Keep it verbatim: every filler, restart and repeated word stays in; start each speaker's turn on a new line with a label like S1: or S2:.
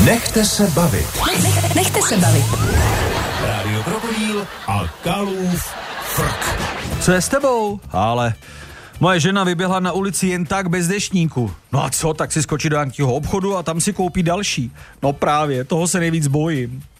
S1: Nechte se bavit.
S2: Nechte se bavit.
S1: Rádio Krokodýl a Kalův frk.
S3: Co je s tebou? Ale moje žena vyběhla na ulici jen tak bez deštníku. No a co, tak si skočí do nějakého obchodu a tam si koupí další. No právě, toho se nejvíc bojím.